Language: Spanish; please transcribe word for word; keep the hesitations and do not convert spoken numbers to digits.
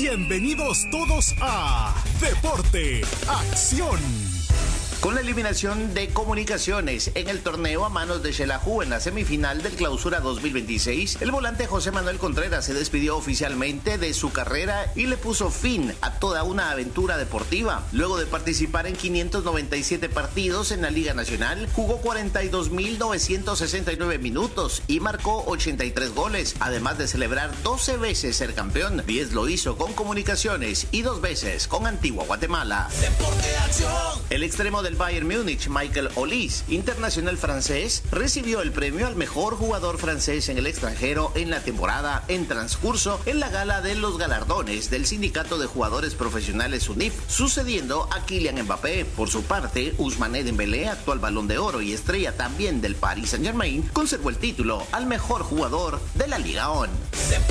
Bienvenidos todos a Deporte Acción. Con la eliminación de Comunicaciones en el torneo a manos de Xelajú en la semifinal del Clausura dos mil veintiséis, el volante José Manuel Contreras se despidió oficialmente de su carrera y le puso fin a toda una aventura deportiva. Luego de participar en quinientos noventa y siete partidos en la Liga Nacional, jugó cuarenta y dos mil novecientos sesenta y nueve minutos y marcó ochenta y tres goles, además de celebrar doce veces ser campeón. diez lo hizo con Comunicaciones y dos veces con Antigua Guatemala. Deporte Acción. El extremo del Bayern Múnich, Michael Olise, internacional francés, recibió el premio al mejor jugador francés en el extranjero en la temporada en transcurso en la gala de los galardones del Sindicato de Jugadores Profesionales UNIF, sucediendo a Kylian Mbappé. Por su parte, Ousmane Dembélé, actual Balón de Oro y estrella también del Paris Saint-Germain, conservó el título al mejor jugador de la Liga O N.